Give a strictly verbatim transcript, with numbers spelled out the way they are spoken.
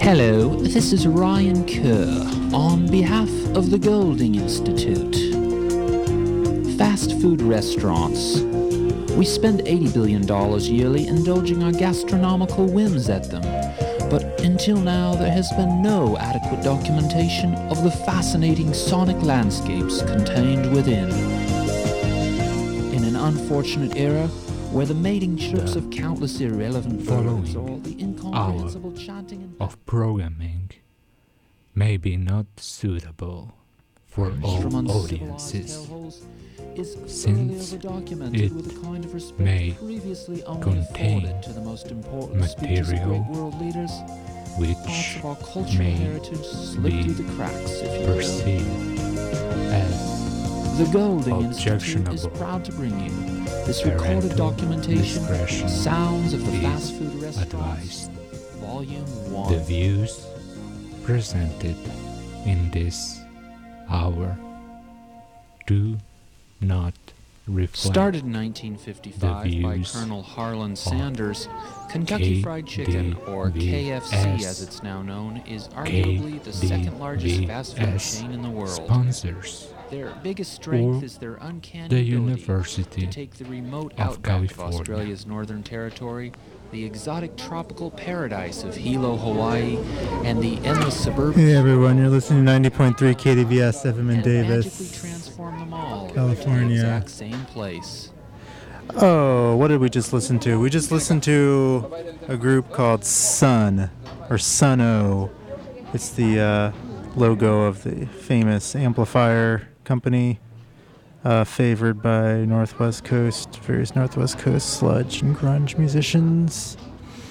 Hello, this is Ryan Kerr on behalf of the Golding Institute. Fast food restaurants. We spend eighty billion dollars yearly indulging our gastronomical whims at them, but until now there has been no adequate documentation of the fascinating sonic landscapes contained within. In an unfortunate era, where the mating chirps of countless irrelevant birds or the incomprehensible chanting and of programming may be not suitable for all audiences, since it may contain material which may be perceived as the Golding Institute is objectionable. proud to bring you this Parental recorded documentation, discretion Sounds of the is Fast Food Restaurants, advised. Volume The one. views presented in this hour do not reflect Started in nineteen fifty-five the by views Colonel Harlan of Sanders, Kentucky Fried Chicken, or K F C K D V S, as it's now known, is arguably the second largest fast food K D V S chain in the world. sponsors Their biggest strength or is their uncanny the ability University to take the remote of outback of California. Australia's Northern Territory, the exotic tropical paradise of Hilo, Hawaii, and the endless suburbs. Hey everyone, you're listening to ninety point three K D V S F M in and magically Davis. transform them all California. into the exact same place. Oh, what did we just listen to? We just listened to a group called Sun, or Suno. It's the uh, logo of the famous amplifier company, uh, favored by Northwest Coast, various Northwest Coast sludge and grunge musicians.